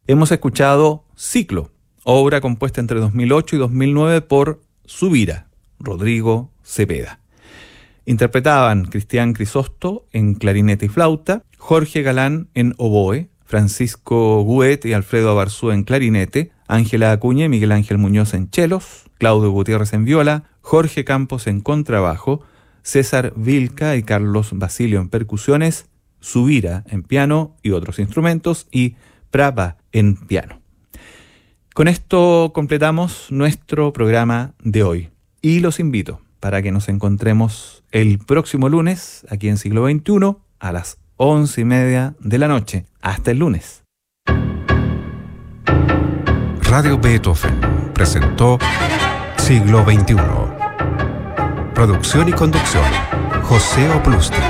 Hemos escuchado Ciclo, obra compuesta entre 2008 y 2009 por Subira, Rodrigo Cepeda. Interpretaban Cristian Crisosto en clarinete y flauta, Jorge Galán en oboe, Francisco Guet y Alfredo Abarzú en clarinete, Ángela Acuña y Miguel Ángel Muñoz en chelos, Claudio Gutiérrez en viola, Jorge Campos en contrabajo, César Vilca y Carlos Basilio en percusiones, Subira en piano y otros instrumentos y Prava en piano. Con esto completamos nuestro programa de hoy y los invito para que nos encontremos el próximo lunes aquí en Siglo XXI a las 11:30 de la noche. Hasta el lunes. Radio Beethoven presentó Siglo XXI. Producción y conducción, José Oplusti.